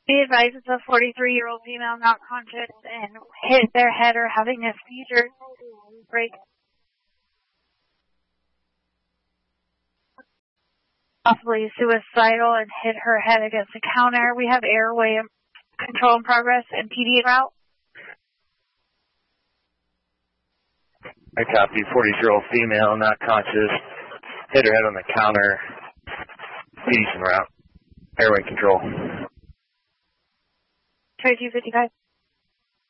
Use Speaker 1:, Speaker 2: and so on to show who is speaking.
Speaker 1: Be advised it's a 43-year-old female not conscious and hit their head or having a seizure. Break. Possibly suicidal and hit her head against the counter. We have airway control in progress and PD route.
Speaker 2: I copy. 40-year-old female, not conscious, hit her head on the counter. PD's en route. Airway control.
Speaker 1: 2255.